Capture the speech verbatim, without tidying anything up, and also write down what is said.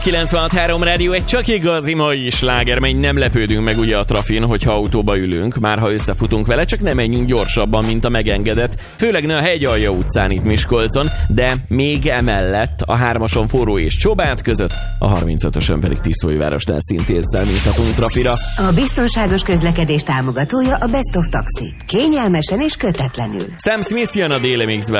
kilencvenhat három rádió, egy csak igazi mai sláger, mely nem lepődünk meg ugye a trafin, hogyha autóba ülünk, már ha összefutunk vele, csak nem menjünk gyorsabban, mint a megengedett, főleg ne a Hegyalja utcán itt Miskolcon, de még emellett a hármason Forró és Csobát között, a harmincötösön pedig Tiszólyvárosnál szintén számíthatunk trafira. A biztonságos közlekedés támogatója a Best of Taxi. Kényelmesen és kötetlenül. Sam Smith jön a Déli Mixben.